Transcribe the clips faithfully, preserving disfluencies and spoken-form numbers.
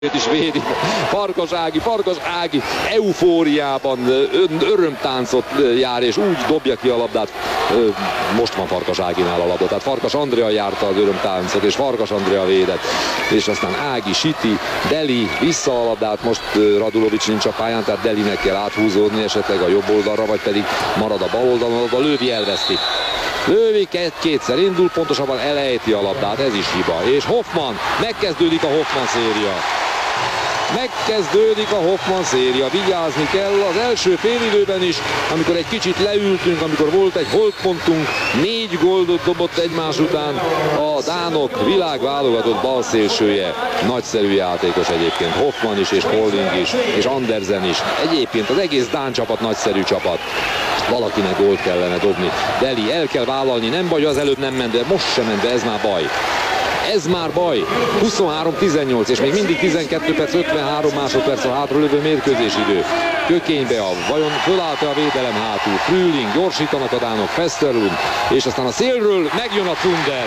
is védi. Farkas Ági, Farkas Ági eufóriában örömtáncot jár, és úgy dobja ki a labdát. Most van Farkas Áginál a labda, tehát Farkas Andrea járta az örömtáncot, és Farkas Andrea védett. És aztán Ági, Siti, Deli vissza a labdát, most Radulovics nincs a pályán, tehát Delinek kell áthúzódni esetleg a jobb oldalra, vagy pedig marad a bal oldalon, a Lövi elveszti. Lövi kétszer indul, pontosabban elejti a labdát, ez is hiba. És Hoffman, megkezdődik a Hoffman széria. Megkezdődik a Hoffman széria, vigyázni kell az első félidőben is, amikor egy kicsit leültünk, amikor volt egy holdpontunk, négy gólt dobott egymás után a dánok világválogatott balszélsője. Nagyszerű játékos egyébként, Hoffman is, és Polling is, és Andersen is. Egyébként az egész dán csapat nagyszerű csapat. Valakinek gólt kellene dobni. Deli, el kell vállalni, nem baj, az előbb nem ment, de most sem ment, de ez már baj. Ez már baj. huszonhárom tizennyolc, és még mindig tizenkettő perc ötvenhárom másodperc a hátralévő mérkőzésidő. Kökénybe a, vajon fölállta a védelem hátul. Frühling, gyorsítanak a dánok, Festerlund, és aztán a szélről megjön a Thunder.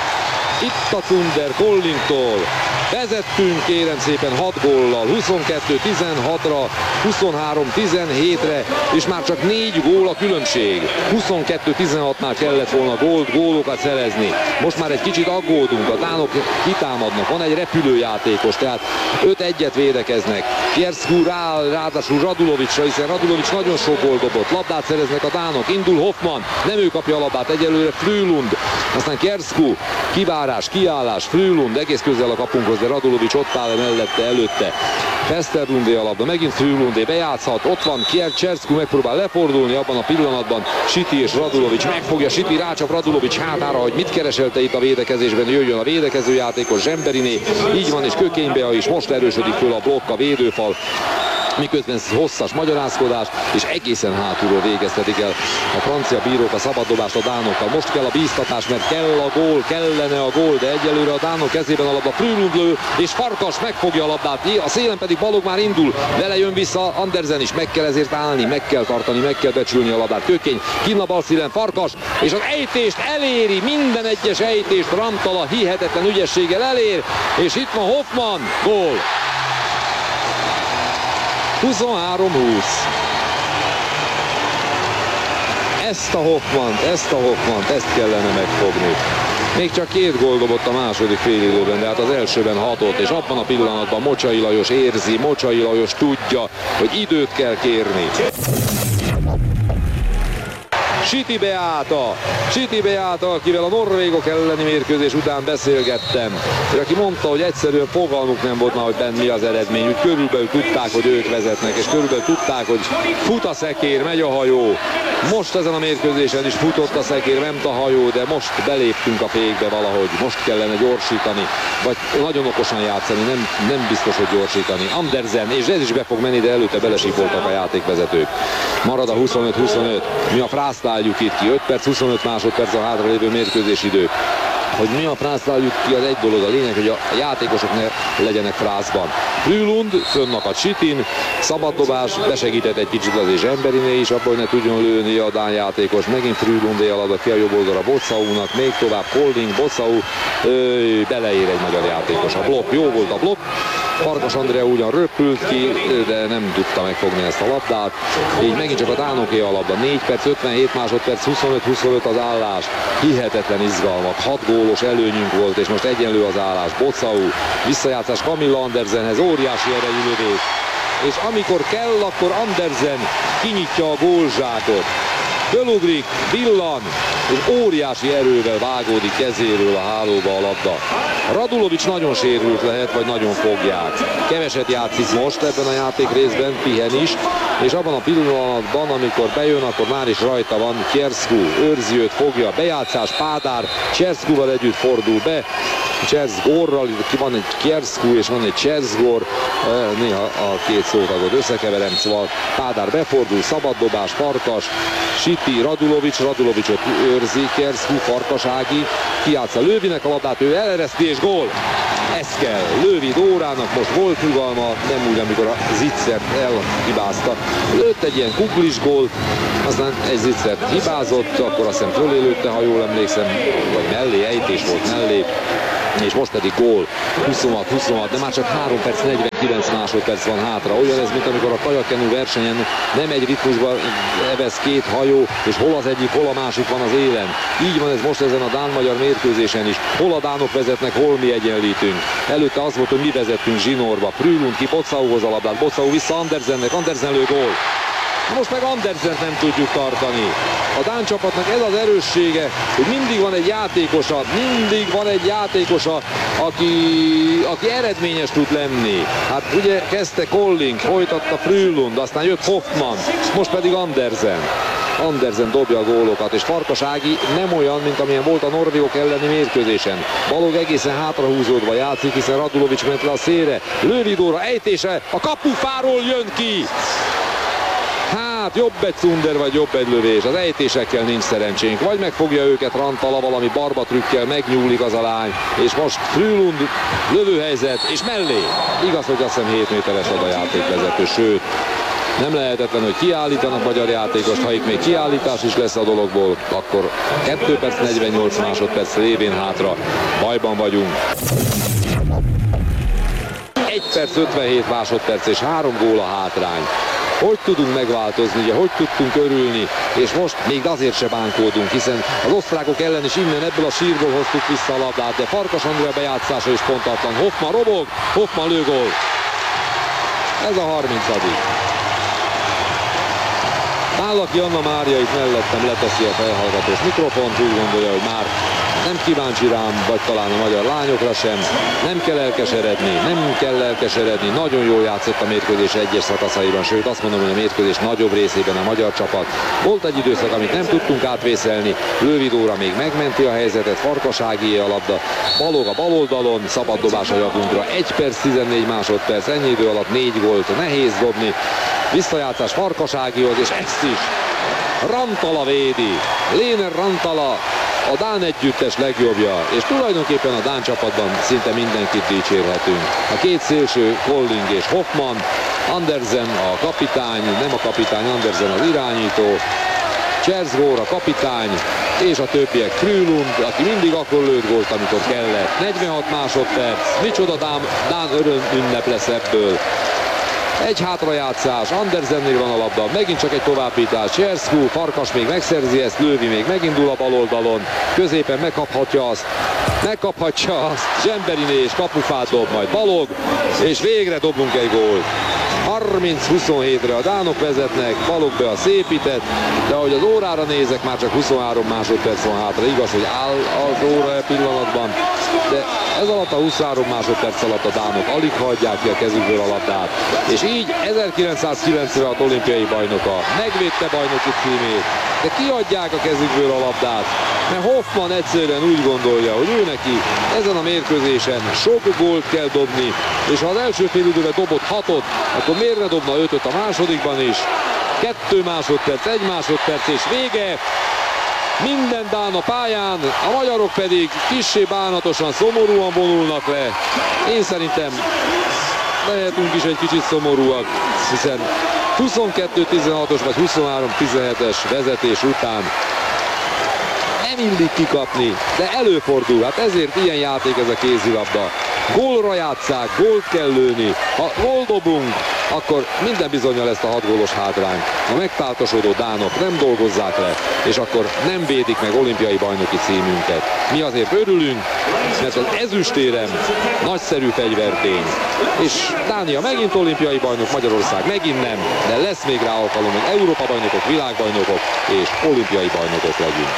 Itt a Thunder Pollingtól. Vezettünk kérem szépen hat góllal, huszonkettő tizenhatra, huszonhárom tizenhétre, és már csak négy gól a különbség. huszonkettő tizenhatnál kellett volna gólt, gólokat szerezni. Most már egy kicsit aggódunk, a dánok kitámadnak, van egy repülőjátékos, tehát öt egyet védekeznek. Kiersku rá, ráadásul Radulovicsra, hiszen Radulovics nagyon sok gólt dobott, labdát szereznek a dánok, indul Hoffman, nem ő kapja a labdát, egyelőre Frühlund, aztán Kiersku, kivárás, kiállás, Frühlund egész közel a kapunkhoz, de Radulovics ott áll mellette, előtte. Festerlundé a labda, megint Frühlundé bejátszhat, ott van Kiersku, megpróbál lefordulni abban a pillanatban. Siti és Radulovics megfogja, Siti rácsap Radulovics hátára, hogy mit kereselte itt a védekezésben, jöjjön a védekező játékos Zsemberiné, így van, és Kökénybe is most erősödik föl a blokk, a védőfal. Miközben hosszas magyarázkodás, és egészen hátulról végeztetik el a francia bírók a szabaddobást a dánokkal. Most kell a bíztatás, mert kell a gól, kellene a gól, de egyelőre a dánok kezében a labda. Frühlund lő, és Farkas megfogja a labdát, a szélen pedig Balog már indul, vele jön vissza Andersen is, meg kell ezért állni, meg kell tartani, meg kell becsülni a labdát. Kökény, kinn a bal szílen, Farkas, és az ejtést eléri, minden egyes ejtést Ramtala hihetetlen ügyességgel elér, és itt van Hoffman, gól! huszonhárom húsz. Ezt a Hoffmant, ezt a Hoffmant, ezt kellene megfogni. Még csak két gól dobott a második félidőben, de hát az elsőben hatott, és abban a pillanatban Mocsai Lajos érzi, Mocsai Lajos tudja, hogy időt kell kérni. Siti Beáta, Siti Beáta, akivel a norvégok elleni mérkőzés után beszélgettem, és aki mondta, hogy egyszerűen fogalmuk nem volt már, hogy benn mi az eredmény, úgy körülbelül tudták, hogy ők vezetnek, és körülbelül tudták, hogy fut a szekér, megy a hajó. Most ezen a mérkőzésen is futott a szekér, ment a hajó, de most beléptünk a fékbe valahogy, most kellene gyorsítani, vagy nagyon okosan játszani, nem, nem biztos, hogy gyorsítani. Andersen, és ez is be fog menni, de előtte belesipoltak a játékvezetők. Marad a huszonöt huszonöt, mi a frászt álljuk itt ki, öt perc huszonöt másodperc a hátralévő mérkőzésidő. Hogy mi a frásztáljuk ki, az egy dolog, a lényeg, hogy a játékosok ne legyenek frászban. Frühlund fönnakad Sitin, szabaddobás, besegített egy kicsit azért Zsemberiné is, abban, hogy ne tudjon lőni a dán játékos. Megint Frühlundé a labda ki a jobb oldalra Bossaunak, még tovább Polling, Bossau, beleér egy magyar játékos. A blokk, jó volt a blokk. Farkas Andrea ugyan röpült ki, de nem tudta megfogni ezt a labdát. Így megint csak a dánoké a labda. négy perc ötvenhét másodperc, huszonöt huszonöt az állás. Hihetetlen izgalmak. hat gólos előnyünk volt, és most egyenlő az állás. Bossau, visszajátszás Camilla Andersenhez, óriási erejű lövés. És amikor kell, akkor Andersen kinyitja a gólzsákot. Fölugrik, villan, és óriási erővel vágódik kezéről a hálóba a labda. Radulovics nagyon sérült lehet, vagy nagyon fogják. Keveset játszik most ebben a játék részben, pihen is, és abban a pillanatban, amikor bejön, akkor már is rajta van Kiersku, őrzi őt, fogja, bejátszás, Pádár, Cserskuval együtt fordul be, Csersgorral, van egy Kiersku és van egy Csersgor, néha a két szótagot összekeverem, szóval Pádár befordul, szabaddobás, Farkas, Siti, Radulovics, Radulovicsot őrzi, Kiersku, Farkas Ági, kijátsza Lövinek a labdát, ő elereszti és gól! Ez kell. Lövi Dórának most volt nyugalma, nem úgy, amikor a Zitzert elhibázta. Lőtt egy ilyen kuglis gólt, aztán egy Zitzert hibázott, akkor azt hiszem fölé lőtte, ha jól emlékszem, vagy mellé, ejtés volt mellé. és most pedig gól, huszonhat huszonhat, de már csak három perc negyvenkilenc másodperc van hátra. Olyan ez, mint amikor a kajakkenú versenyen nem egy ritmusban evesz két hajó, és hol az egyik, hol a másik van az élen. Így van ez most ezen a dán-magyar mérkőzésen is. Hol a dánok vezetnek, hol mi egyenlítünk. Előtte az volt, hogy mi vezettünk zsinórba. Prűlund ki Bocauhoz a labdát, Bocau vissza Andersennek, Andersen lő gól. Most meg Andersent nem tudjuk tartani. A dán csapatnak ez az erőssége, hogy mindig van egy játékosa, mindig van egy játékosa, aki, aki eredményes tud lenni. Hát ugye kezdte Colling, folytatta Prűlund, aztán jött Hoffman, most pedig Andersen. Andersen dobja a gólokat, és Farkas Ági nem olyan, mint amilyen volt a norvégok elleni mérkőzésen. Balog egészen hátrahúzódva játszik, hiszen Radulovics ment le a szélre. Lövidóra ejtése, a kapufáról jön ki. Hát jobb egy Cunder, vagy jobb egy lövés. Az ejtésekkel nincs szerencsénk. Vagy megfogja őket Rantala, valami barba trükkel, megnyúlik az a lány. És most Frülund lövőhelyzet, és mellé. Igaz, hogy azt hiszem hét méteres ad a játékvezető, sőt, nem lehetetlen, hogy kiállítanak magyar játékost. Ha itt még kiállítás is lesz a dologból, akkor kettő perc negyvennyolc másodperc lévén hátra. Bajban vagyunk. egy perc ötvenhét másodperc és három gól a hátrány. Hogy tudunk megváltozni, ugye, hogy tudtunk örülni, és most még azért se bánkódunk, hiszen az osztrákok ellen is innen ebből a sírból hoztuk vissza a labdát, de Farkas Andrea bejátszása is pontatlan. Hoffman robog, Hoffman lő gól. Ez a harmincadik Bálaki Anna Mária itt mellettem leteszi a felhallgatós mikrofont, úgy gondolja, hogy már nem kíváncsi rám, vagy talán a magyar lányokra sem. Nem kell elkeseredni, nem kell elkeseredni. Nagyon jól játszott a mérkőzés egyes szakaszaiban, sőt azt mondom, hogy a mérkőzés nagyobb részében a magyar csapat. Volt egy időszak, amit nem tudtunk átvészelni, Lövidóra még megmenti a helyzetet, Farkas Ágié a labda, Balog a baloldalon, szabad dobás a javunkra. egy perc tizennégy másodperc, ennyi idő alatt négy gólt, nehéz dobni. Visszajátszás Farkas Ágihoz, és ezt is Rantala védi. Léner Rantala, a dán együttes legjobbja, és tulajdonképpen a dán csapatban szinte mindenkit dicsérhetünk. A két szélső, Colling és Hoffman, Andersen a kapitány, nem a kapitány, Andersen az irányító, Cserzgór a kapitány, és a többiek. Frülund, aki mindig akkor lőtt gólt, amikor kellett. negyvenhat másodperc, micsoda dán, dán öröm ünnep lesz ebből. Egy hátrajátszás, Andersennél van a labda, megint csak egy továbbítás, Cserszkú, Farkas még megszerzi ezt, Lövi még megindul a baloldalon, középen megkaphatja azt, megkaphatja azt, Zsemberiné és kapufát dob majd Balog, és végre dobunk egy gólt. harminc huszonhétre a dánok vezetnek, Balog be a szépített, de ahogy az órára nézek, már csak huszonhárom másodperc van hátra. Igaz, hogy áll az óra e pillanatban, de ez alatt a huszonhárom másodperc alatt a dánok alig hagyják ki a kezükből a labdát. És így ezerkilencszázkilencvenhat olimpiai bajnoka megvédte bajnoki címét, de kiadják a kezükből a labdát, mert Hoffman egyszerűen úgy gondolja, hogy ő neki ezen a mérkőzésen sok gólt kell dobni, és ha az első fél időben dobott hatot, akkor miért ne dobna ötöt a másodikban is? Kettő másodperc, egy másodperc és vége. Minden dán a pályán, a magyarok pedig kissé bánatosan, szomorúan vonulnak le. Én szerintem lehetünk is egy kicsit szomorúak, hiszen huszonkettő tizenhatos vagy huszonhárom tizenhetes vezetés után nem illik kikapni, de előfordul, hát ezért ilyen játék ez a kézilabda. Gólra játsszák, gólt kell lőni, ha gól dobunk, akkor minden bizonnyal ezt a hat gólos hátrányt a megpáltosodó dánok nem dolgozzák le, és akkor nem védik meg olimpiai bajnoki címünket. Mi azért örülünk, mert az ezüstérem nagyszerű fegyvertény, és Dánia megint olimpiai bajnok, Magyarország megint nem, de lesz még rá alkalom, hogy Európa bajnokok, világbajnokok és olimpiai bajnokok legyünk.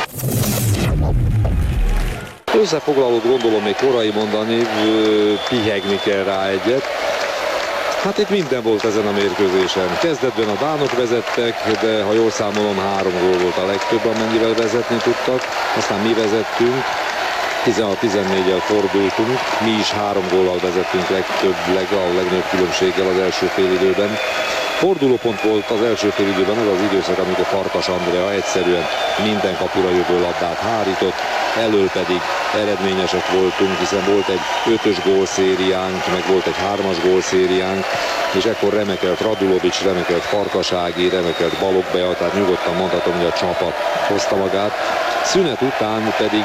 Összefoglalót gondolom még korai mondani, pihegni kell rá egyet. Hát itt minden volt ezen a mérkőzésen. Kezdetben a dánok vezettek, de ha jól számolom, három gól volt a legtöbb, amennyivel vezetni tudtak. Aztán mi vezettünk, tizenhat tizennégyel fordultunk, mi is három góllal vezettünk legtöbb, leg, a legnagyobb különbséggel az első félidőben. Fordulópont volt az első félidőben az az időszak, amikor Farkas Andrea egyszerűen minden kapura jövő labdát hárított, elől pedig eredményesek voltunk, hiszen volt egy ötös gólszériánk, meg volt egy hármas gólszériánk, és ekkor remekelt Radulovics, remekelt Farkas Ági, remekelt Balog Bea, tehát nyugodtan mondhatom, hogy a csapat hozta magát. Szünet után pedig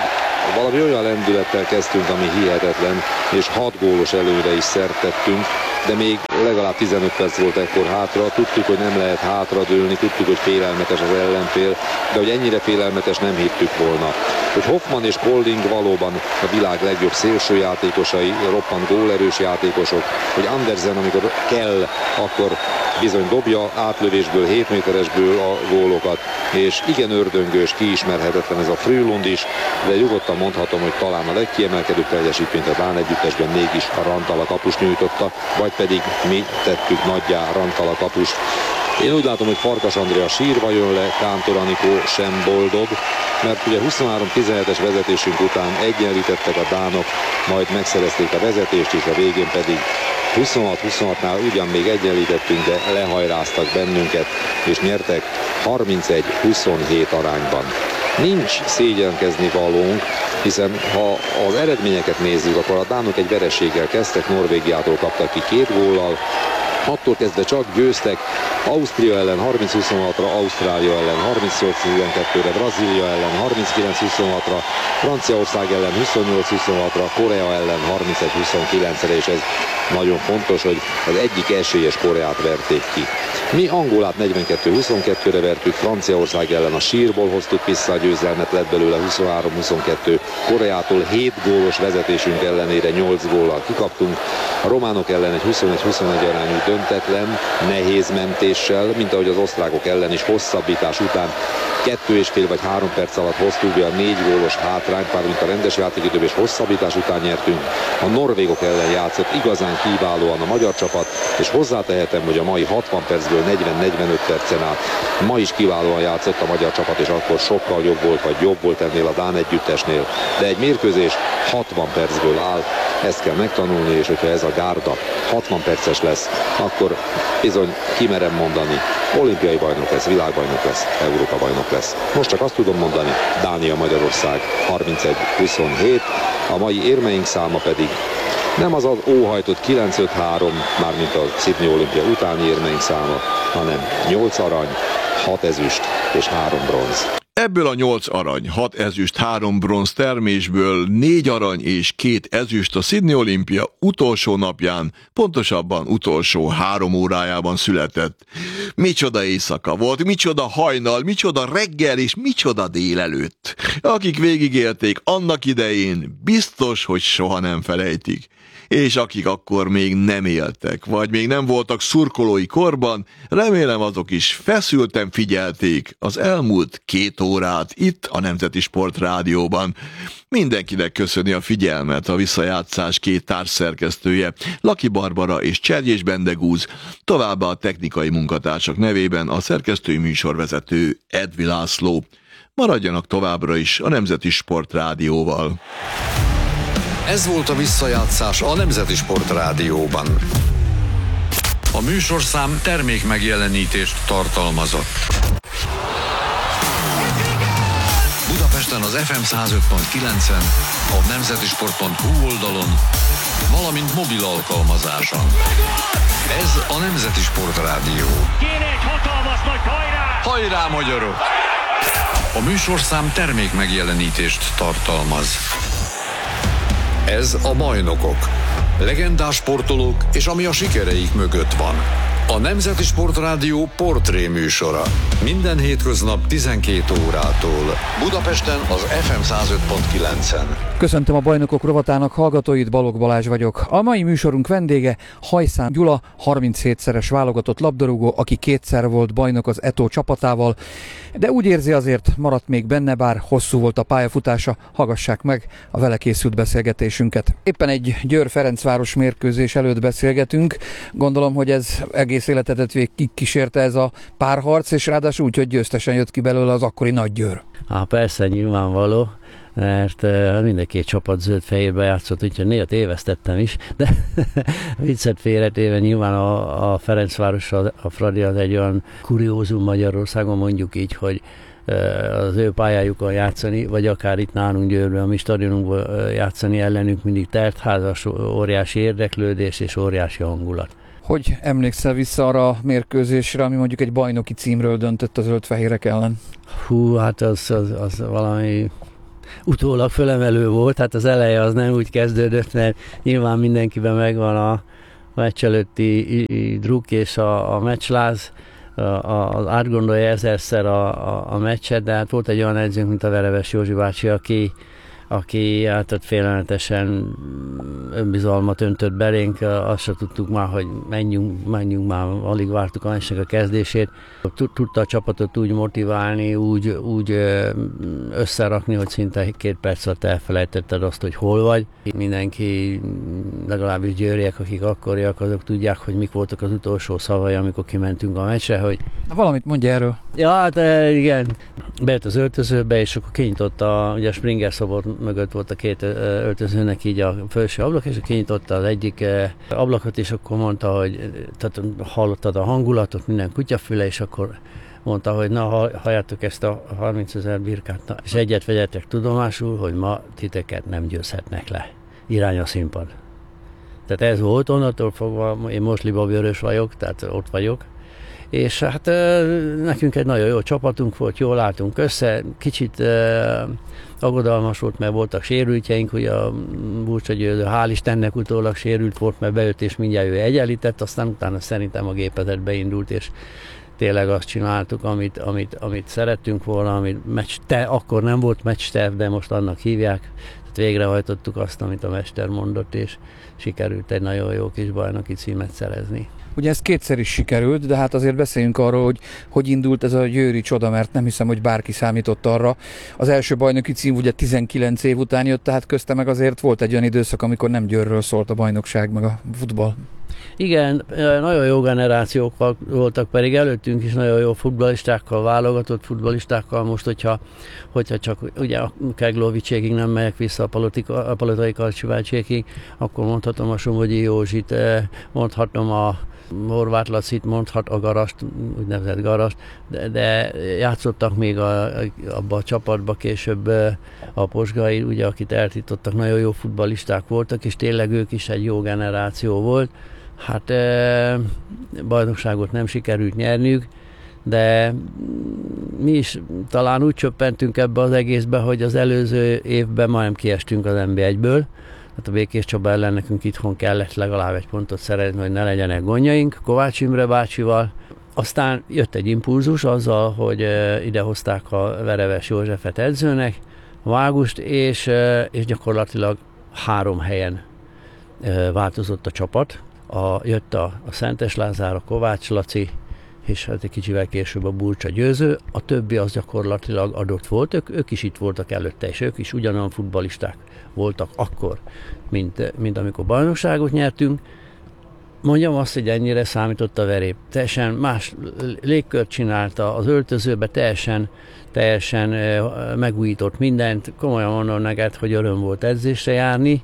valami olyan lendülettel kezdtünk, ami hihetetlen, és hat gólos előre is szert tettünk, de még legalább tizenöt perc volt ekkor hátra, tudtuk, hogy nem lehet hátradőlni, tudtuk, hogy félelmetes az ellenfél, de hogy ennyire félelmetes nem hittük volna. Hogy Hoffman és Colling valóban a világ legjobb szélsőjátékosai, roppant gólerős játékosok, hogy Andersen, amikor kell, akkor bizony dobja átlövésből, hét méteresből a gólokat, és igen ördöngős, kiismerhetetlen ez a Frölund is, de nyugodtan mondhatom, hogy talán a legkiemelkedőbb teljesítményt a dán együttesben mégis a Rantala kapus nyújtotta, vagy pedig mi tettük nagyjá Rantala kapust. Én úgy látom, hogy Farkas Andrea sírva jön le, Kántor Anikó sem boldog, mert ugye huszonhárom tizenhetes vezetésünk után egyenlítettek a dánok, majd megszerezték a vezetést, és a végén pedig huszonhat huszonhatnál ugyan még egyenlítettünk, de lehajráztak bennünket, és nyertek harmincegy huszonhét arányban. Nincs szégyenkezni valónk, hiszen ha az eredményeket nézzük, akkor a dánok egy vereséggel kezdtek, Norvégiától kaptak ki két góllal, attól kezdve csak győztek, Ausztria ellen harminc huszonhatra, Ausztrália ellen harmincnyolc tizenkettőre, Brazília ellen harminckilenc huszonhatra, Franciaország ellen huszonnyolc huszonhatra, Korea ellen harmincegy huszonkilencre, és ez nagyon fontos, hogy az egyik esélyes Koreát verték ki. Mi Angolát negyvenkettő huszonkettőre vertük, Franciaország ellen a sírból hoztuk vissza a győzelmet, lett belőle huszonhárom huszonkettő, Koreától hét gólos vezetésünk ellenére nyolc góllal kikaptunk, a románok ellen egy huszonegy huszonegy arányú döntetlen, nehéz mentéssel, mint ahogy az osztrákok ellen is hosszabbítás után kettő és fél vagy három perc alatt hoztuk be a négy gólos hátrányt, pár mint a rendes játékidőben, és hosszabbítás után nyertünk. A norvégok ellen játszott igazán kiválóan a magyar csapat, és hozzátehetem, hogy a mai hatvan percből negyven-negyvenöt percen át ma is kiválóan játszott a magyar csapat, és akkor sokkal jobb volt, vagy jobb volt ennél a dán együttesnél. De egy mérkőzés hatvan percből áll, ezt kell megtanulni, és hogyha ez a gárda hatvan perces lesz, akkor bizony kimerem mondani, olimpiai bajnok lesz, világbajnok lesz, Európa bajnok lesz. Most csak azt tudom mondani, Dánia-Magyarország harmincegy huszonhét, a mai érmeink száma pedig nem az az óhajtott kilenc öt három, mármint a Sydney olimpia utáni érmeink száma, hanem nyolc arany, hat ezüst és három bronz. Ebből a nyolc arany, hat ezüst, három bronz termésből négy arany és két ezüst a Sydney olimpia utolsó napján, pontosabban utolsó három órájában született. Micsoda éjszaka volt, micsoda hajnal, micsoda reggel és micsoda délelőtt. Akik végigélték annak idején, biztos, hogy soha nem felejtik. És akik akkor még nem éltek, vagy még nem voltak szurkolói korban, remélem azok is feszülten figyelték az elmúlt két órát itt a Nemzeti Sport Rádióban. Mindenkinek köszöni a figyelmet a visszajátszás két társszerkesztője, Laki Barbara és Cserjés Bendegúz, továbbá a technikai munkatársak nevében a szerkesztői műsorvezető Edvi László. Maradjanak továbbra is a Nemzeti Sport Rádióval. Ez volt a visszajátszás a Nemzeti Sport Rádióban. A műsorszám termék megjelenítést tartalmazott. Budapesten az ef em száz öt pont kilencen, a nemzetisport pont hu oldalon, valamint mobil alkalmazáson. Ez a Nemzeti Sport Rádió. Kéne egy hatalmas nagy hajrá! Hajrá, magyarok! A műsorszám termék megjelenítést tartalmaz. Ez a Bajnokok. Legendás sportolók és ami a sikereik mögött van. A Nemzeti Sport Rádió portré műsora. Minden hétköznap tizenkét órától. Budapesten az ef em száz öt pont kilencen. Köszöntöm a Bajnokok rovatának hallgatóit, Balogh Balázs vagyok. A mai műsorunk vendége Hajszán Gyula, harminchétszeres válogatott labdarúgó, aki kétszer volt bajnok az é té o csapatával, de úgy érzi, azért maradt még benne, bár hosszú volt a pályafutása. Hallgassák meg a vele készült beszélgetésünket. Éppen egy Győr-Ferencváros mérkőzés előtt beszélgetünk. Gondolom, hogy ez egész életedet végig kísérte ez a párharc, és ráadásul úgy, hogy győztesen jött ki belőle az akkori Nagy Győr. Há, persze, nyilvánvaló, mert uh, mind a két csapat zöld-fehérbe játszott, úgyhogy néha tévesztettem is, de viccet félretéve nyilván a, a Ferencváros, a, a Fradi az egy olyan kuriózum Magyarországon, mondjuk így, hogy uh, az ő pályájukon játszani, vagy akár itt nálunk Győrben, a mi stadionunkban uh, játszani ellenünk mindig teltházas, óriási érdeklődés és óriási hangulat. Hogy emlékszel vissza arra a mérkőzésre, ami mondjuk egy bajnoki címről döntött a zöld-fehérek ellen? Hú, hát az, az, az valami utólag fölemelő volt, hát az eleje az nem úgy kezdődött, mert nyilván mindenkiben megvan a meccs előtti druk és a, a meccsláz, az átgondolja ezerszer a, a, a meccset, de hát volt egy olyan edzőnk, mint a Vereves Józsi bácsi, aki, aki hát félelmetesen önbizalmat öntött belénk, azt se tudtuk már, hogy menjünk, menjünk már, alig vártuk a meccsnek a kezdését. Tudta a csapatot úgy motiválni, úgy, úgy összerakni, hogy szinte két perc alatt elfelejtetted azt, hogy hol vagy. Mindenki, legalábbis győriek, akik akkoriak, azok tudják, hogy mik voltak az utolsó szavai, amikor kimentünk a meccsre, hogy... Na, valamit mondja erről. Ja, hát igen. Bejött az öltözőbe, és akkor kinyitotta, ugye a Springer szobor mögött volt a két öltözőnek így a felső ablak, és kinyitotta az egyik ablakot, és akkor mondta, hogy tehát hallottad a hangulatot, minden kutyafüle, és akkor mondta, hogy na, halljátok ezt a harmincezer birkát, na, és egyet vegyetek tudomásul, hogy ma titeket nem győzhetnek le. Irány a színpad. Tehát ez volt, onnantól fogva, én most libabőrös vagyok, tehát ott vagyok, és hát nekünk egy nagyon jó csapatunk volt, jól álltunk össze, kicsit aggodalmas volt, mert voltak sérültjeink, ugye a Burcsa Győző, hál' Istennek utólag sérült volt, mert bejött és mindjárt ő egyenlített, aztán utána szerintem a gépezet beindult, és tényleg azt csináltuk, amit, amit, amit szerettünk volna, amit meccs, te, akkor nem volt meccsterv, de most annak hívják. Tehát végrehajtottuk azt, amit a mester mondott, és sikerült egy nagyon jó kis bajnoki címet szerezni. Ugye ez kétszer is sikerült, de hát azért beszéljünk arról, hogy hogy indult ez a győri csoda, mert nem hiszem, hogy bárki számított arra. Az első bajnoki cím ugye tizenkilenc év után jött, tehát közte meg azért volt egy olyan időszak, amikor nem Győrről szólt a bajnokság, meg a futball. Igen, nagyon jó generációk voltak, pedig előttünk is nagyon jó futballistákkal, válogatott futballistákkal. Most, hogyha, hogyha csak ugye a Keglovicsékig nem megyek vissza a, politika, a Palotai Karcsivácsékig, akkor mondhatom a Somogyi Józsit, mondhatom a Horváth Lacit, mondhat a Garast, úgynevezett Garast, de, de játszottak még a, abba a csapatba később a Posgai, ugye, akit eltiltottak, nagyon jó futballisták voltak, és tényleg ők is egy jó generáció volt. Hát e, bajnokságot nem sikerült nyerniük, de mi is talán úgy csöppentünk ebbe az egészbe, hogy az előző évben majdnem kiestünk az en bé egyből. Hát a Békés Csaba ellen nekünk itthon kellett legalább egy pontot szerezni, hogy ne legyenek gondjaink Kovács Imre bácsival. Aztán jött egy impulzus azzal, hogy idehozták a Vereves Józsefet edzőnek, a Mágust, és, és gyakorlatilag három helyen változott a csapat. A, jött a, a Szentes Lázár, a Kovács Laci, és hát egy kicsivel később a Burcsa Győző. A többi az gyakorlatilag adott volt, ők, ők is itt voltak előtte, és ők is ugyanolyan futballisták voltak akkor, mint, mint amikor bajnokságot nyertünk. Mondjam azt, hogy ennyire számított a verép. Teljesen más légkört csinálta, az öltözőbe teljesen, teljesen megújított mindent. Komolyan mondom neked, hogy öröm volt edzésre járni.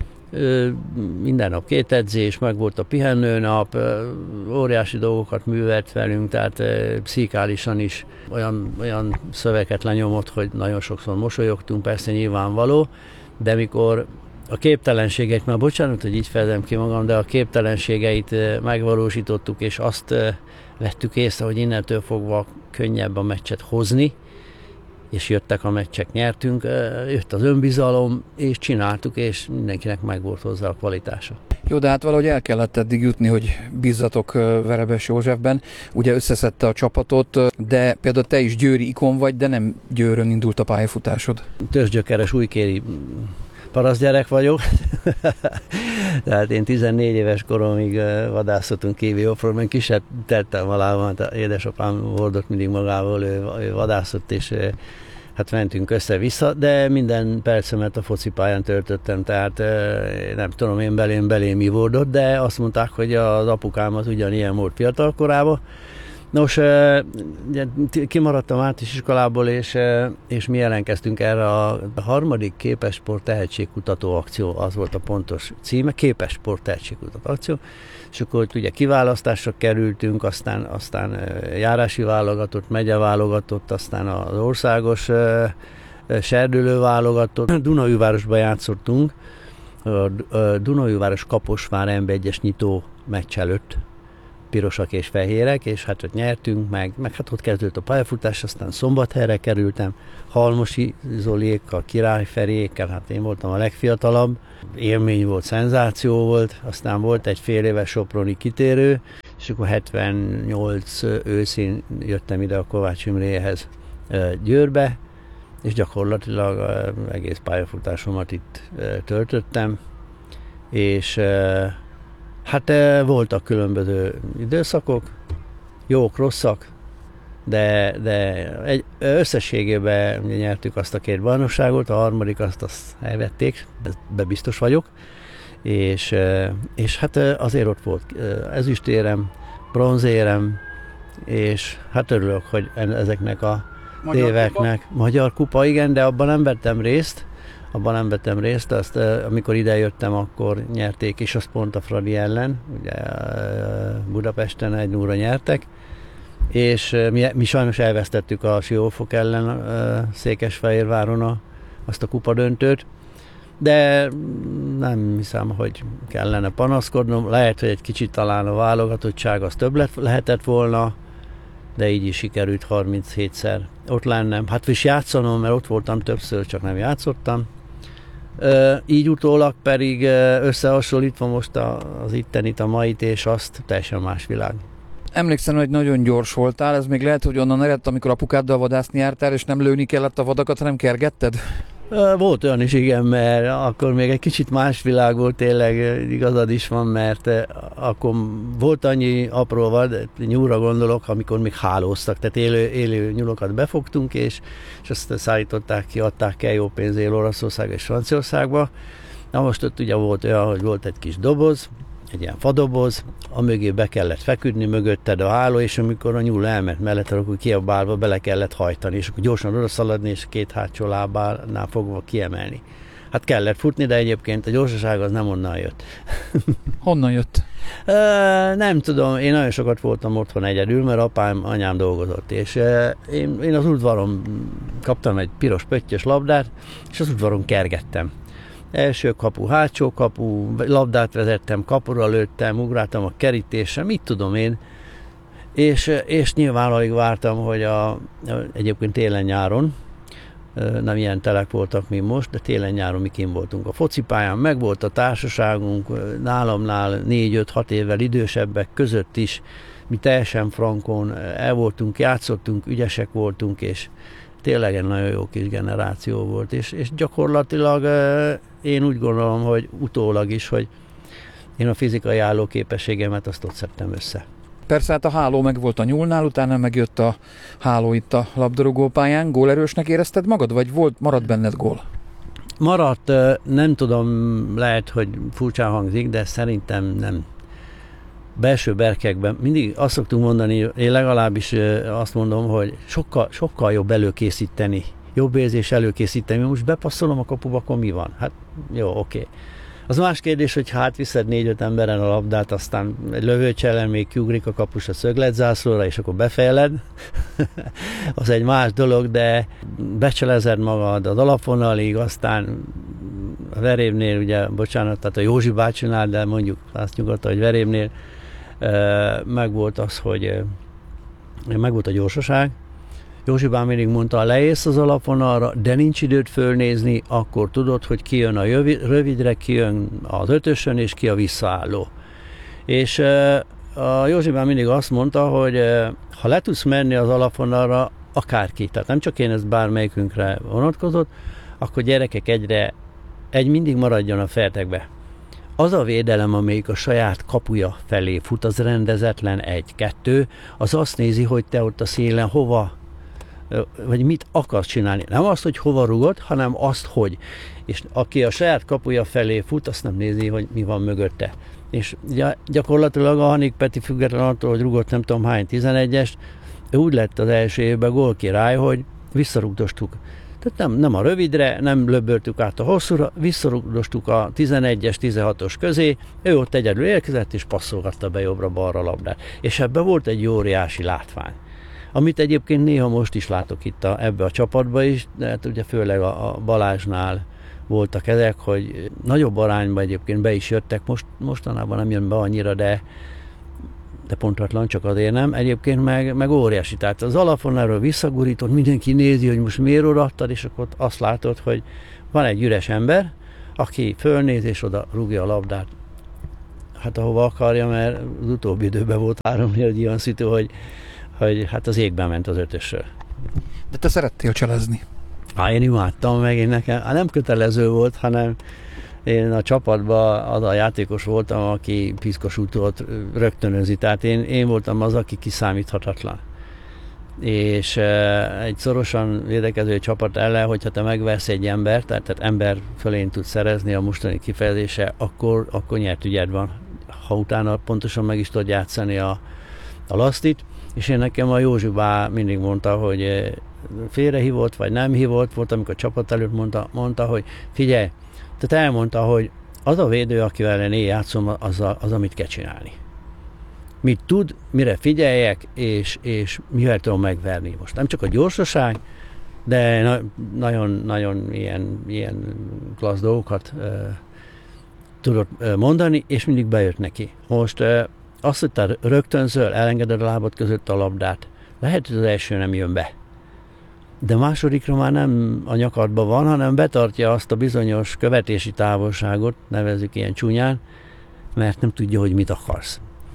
Minden nap két edzés, meg volt a pihenőnap, óriási dolgokat művelt velünk, tehát pszichikálisan is olyan, olyan szöveket lenyomott, hogy nagyon sokszor mosolyogtunk, persze nyilvánvaló, de mikor a képtelenségeit, már bocsánat, hogy így fejezem ki magam, de a képtelenségeit megvalósítottuk, és azt vettük észre, hogy innentől fogva könnyebb a meccset hozni, és jöttek a meccsek, nyertünk, jött az önbizalom, és csináltuk, és mindenkinek megvolt hozzá a kvalitása. Jó, de hát valahogy el kellett eddig jutni, hogy bízzatok Vereves Józsefben. Ugye összeszedte a csapatot, de például te is győri ikon vagy, de nem Győrön indult a pályafutásod. Törzsgyökeres újkéri parasztgyerek vagyok. Tehát én tizennégy éves koromig vadászottunk Kéviófról, kisebb tettem alá, édesapám hordott mindig magával, ő, ő vadászott, és hát mentünk össze-vissza, de minden percemet a focipályán töltöttem, tehát nem tudom én belém belém ivódott, de azt mondták, hogy az apukámat ugyanilyen volt fiatal korában. Nos, kimaradtam általános iskolából, és, és mi ellenkeztünk erre a harmadik Képesport tehetségkutató akció, az volt a pontos címe, Képesport tehetségkutató akció, és akkor ugye kiválasztásra kerültünk, aztán, aztán járási válogatott, megyeválogatott, aztán az országos serdülő válogatott. Dunaújvárosban játszottunk, a Dunaújváros Kaposvár en bé egyes nyitó meccs előtt, pirosak és fehérek, és hát ott nyertünk, meg, meg hát ott kezdődött a pályafutás, aztán Szombathelyre kerültem, Halmosi Zoliékkal, Király Feriékkel, hát én voltam a legfiatalabb, élmény volt, szenzáció volt, aztán volt egy fél éves soproni kitérő, és akkor hetvennyolc őszén jöttem ide a Kovács Imréhez Győrbe, és gyakorlatilag egész pályafutásomat itt töltöttem, és hát voltak különböző időszakok, jók, rosszak, de, de egy, összességében nyertük azt a két bajnokságot, a harmadik azt, azt elvették, de biztos vagyok, és, és hát azért ott volt ezüstérem, bronzérem, és hát örülök, hogy ezeknek a Magyar éveknek. Kupa? Magyar kupa, igen, de abban nem vettem részt, abban nem vettem részt, azt amikor ide jöttem, akkor nyerték is, azt pont a Fradi ellen, ugye Budapesten egy nulla nyertek, és mi, mi sajnos elvesztettük a Siófok ellen Székesfehérváron a, azt a kupadöntőt, de nem hiszem, hogy kellene panaszkodnom, lehet, hogy egy kicsit talán a válogatottság az több lett, lehetett volna, de így is sikerült harminchétszer ott lennem. Hát is játszanom, mert ott voltam többször, csak nem játszottam. Így utólag pedig összehasonlítva most az ittenit, a mait és azt, teljesen más világ. Emlékszem, hogy nagyon gyors voltál, ez még lehet, hogy onnan eredt, amikor apukáddal vadászni jártál, és nem lőni kellett a vadakat, hanem kergetted? Volt olyan is, igen, mert akkor még egy kicsit más világ volt, tényleg igazad is van, mert akkor volt annyi apró vad, nyúlra gondolok, amikor még hálóztak, tehát élő, élő nyulokat befogtunk, és, és azt szállították ki, adták el jó pénzért Olaszország és Franciaországba. Na most ott ugye volt olyan, hogy volt egy kis doboz, egy ilyen fadoboz, amögé be kellett feküdni, mögötted a háló, és amikor a nyúl elment mellett, akkor kiabálva bele kellett hajtani, és akkor gyorsan oda szaladni, és két hátsó lábánál fogva kiemelni. Hát kellett futni, de egyébként a gyorsaság az nem onnan jött. Honnan jött? E, nem tudom, én nagyon sokat voltam otthon egyedül, mert apám, anyám dolgozott, és e, én, én az udvaron kaptam egy piros pöttyös labdát, és az udvaron kergettem. Első kapu, hátsó kapu, labdát vezettem, kapura lőttem, ugráltam a kerítésre, mit tudom én, és, és nyilván alig vártam, hogy a, egyébként télen-nyáron, nem ilyen telek voltak, mint most, de télen-nyáron mi kint voltunk a focipályán, meg volt a társaságunk, nálamnál négy-öt-hat évvel idősebbek között is, mi teljesen frankon el voltunk, játszottunk, ügyesek voltunk, és tényleg egy nagyon jó kis generáció volt, és, és gyakorlatilag én úgy gondolom, hogy utólag is, hogy én a fizikai állóképességemet azt ott szedtem össze. Persze hát a háló meg volt a nyúlnál, utána megjött a háló itt a labdarúgópályán. Gólerősnek érezted magad, vagy volt, maradt benned gól? Maradt, nem tudom, lehet, hogy furcsán hangzik, de szerintem nem. Belső berkekben mindig azt szoktunk mondani, én legalábbis azt mondom, hogy sokkal, sokkal jobb előkészíteni, jobb érzés előkészíteni, most bepasszolom a kapuba, akkor mi van? Hát jó, oké. Okay. Az más kérdés, hogy hát viszed négy-öt emberen a labdát, aztán egy lövőcsellen még kiugrik a kapus a szögletzászlóra, és akkor befejled. Az egy más dolog, de becselezed magad az alapvonalig, aztán a verévnél, ugye, bocsánat, tehát a Józsi bácsinál, de mondjuk azt nyugodtan, hogy verévnél, meg volt az, hogy meg volt a gyorsaság. Józsi bár mindig mondta, leész az alapvonalra, de nincs időt fölnézni, akkor tudod, hogy ki jön a rövidre, ki jön az ötösön, és ki a visszaálló. És a Józsi bár mindig azt mondta, hogy ha le tudsz menni az alapvonalra, akárki, tehát nem csak én, ez bármelyikünkre vonatkozott, akkor gyerekek egyre, egy mindig maradjon a fertekbe. Az a védelem, amelyik a saját kapuja felé fut, az rendezetlen egy-kettő, az azt nézi, hogy te ott a szélen hova, vagy mit akarsz csinálni. Nem azt, hogy hova rugod, hanem azt, hogy. És aki a saját kapuja felé fut, azt nem nézi, hogy mi van mögötte. És gyakorlatilag a Hanik Peti független attól, hogy rugott nem tudom hány tizenegyest, úgy lett az első évben gólkirály, hogy visszarugdostuk. Tehát nem, nem a rövidre, nem löböltük át a hosszúra, visszarugdostuk a tizenegyes, tizenhatos közé, ő ott egyedül érkezett, és passzolgatta be jobbra-balra a labdát. És ebben volt egy óriási látvány. Amit egyébként néha most is látok itt a, ebbe a csapatba is, de hát ugye főleg a, a Balázsnál voltak ezek, hogy nagyobb arányban egyébként be is jöttek, most, mostanában nem jön be annyira, de de pontatlan, csak azért nem. Egyébként meg, meg óriási. Tehát az alapvonaláról visszagurítod, mindenki nézi, hogy most miért odaadtad, és akkor azt látod, hogy van egy üres ember, aki fölnéz, és oda rúgja a labdát. Hát ahova akarja, mert az utóbbi időben volt három egy olyan szitu, hogy, hogy hát az égben ment az ötösről. De te szerettél cselezni? Há, én imádtam meg, én nekem, hát nem kötelező volt, hanem én a csapatban az a játékos voltam, aki piszkos útot rögtönözi, tehát én, én voltam az, aki kiszámíthatatlan. És e, egy szorosan védekező csapat ellen, hogyha te megversz egy embert, tehát, tehát ember fölén tudsz szerezni a mostani kifejezése, akkor, akkor nyert ügyed van. Ha utána pontosan meg is tudod játszani a, a lasztit, és én nekem a Józsi bá mindig mondta, hogy félrehívott, vagy nem hívott, volt, amikor a csapat előtt mondta, mondta, hogy figyelj, tehát elmondta, hogy az a védő, akivel én játszom, az, a, az, amit kell csinálni. Mit tud, mire figyeljek, és, és mivel tudom megverni. Most nem csak a gyorsaság, de nagyon-nagyon ilyen, ilyen klassz dolgokat uh, tudott uh, mondani, és mindig bejött neki. Most uh, azt, hogy te rögtönzöl, elengeded a lábad között a labdát, lehet, hogy az első nem jön be. De másodikra már nem a nyakadban van, hanem betartja azt a bizonyos követési távolságot, nevezzük ilyen csúnyán, mert nem tudja, hogy mit akarsz.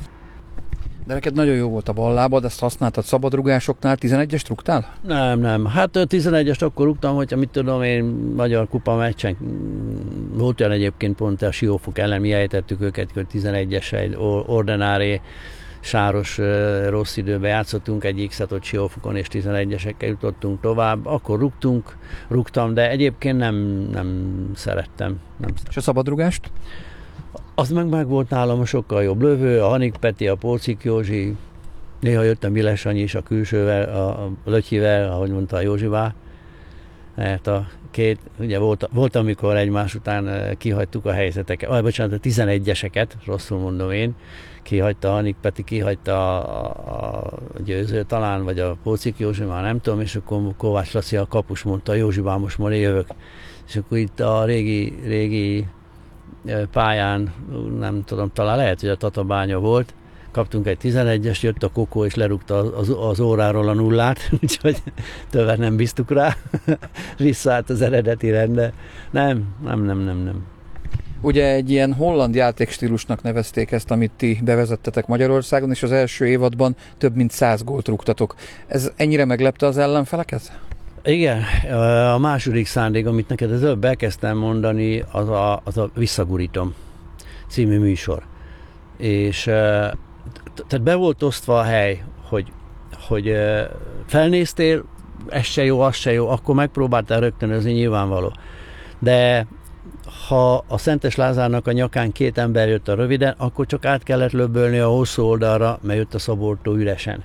De neked nagyon jó volt a ballábad, ezt használtad szabadrugásoknál, tizenegyest rúgtál? Nem, nem. Hát tizenegyest akkor rúgtam, hogyha mit tudom én, Magyar Kupa meccsen volt olyan egyébként pont a Siófok ellen, mi ejtettük őket, hogy tizenegyes egy ordinári sáros rossz időben játszottunk egy X-et ott Siófokon, és tizenegyesekkel jutottunk tovább, akkor rúgtunk, rúgtam, de egyébként nem, nem szerettem. Nem szerettem. És a szabadrugást? Az meg meg volt nálam a sokkal jobb lövő, a Hanik Peti, a Pócik Józsi, néha jött a Miles Sanyi is a külsővel, a, a Lötyivel, ahogy mondta a Józsivá. Hát a két, ugye volt, volt, amikor egymás után kihagytuk a helyzeteket, vagy bocsánat, a tizenegyeseket, rosszul mondom én, kihagyta a Hanik Peti, kihagyta a, a Győző talán, vagy a Pócik Józsi, már nem tudom, és akkor Kovács Laci a kapus mondta, Józsivá, most már jövök. És akkor itt a régi, régi pályán, nem tudom, talán lehet, hogy a Tatabánya volt, kaptunk egy tizenegyest, jött a Kokó és lerúgta az, az óráról a nullát, úgyhogy többet nem bíztuk rá, visszaállt az eredeti rendre. Nem, nem, nem, nem, nem. Ugye egy ilyen holland játékstílusnak nevezték ezt, amit ti bevezettetek Magyarországon, és az első évadban több mint száz gólt rúgtatok. Ez ennyire meglepte az ellenfeleket? Igen, a második szándék, amit neked az előbb elkezdtem mondani, az a, az a Visszagurítom című műsor. És tehát be volt osztva a hely, hogy, hogy felnéztél, ez se jó, az se jó, akkor megpróbáltál rögtönözni, nyilvánvaló. De ha a Szentes Lázárnak a nyakán két ember jött a röviden, akkor csak át kellett löbölni a hosszú oldalra, mert jött a Szobortó üresen.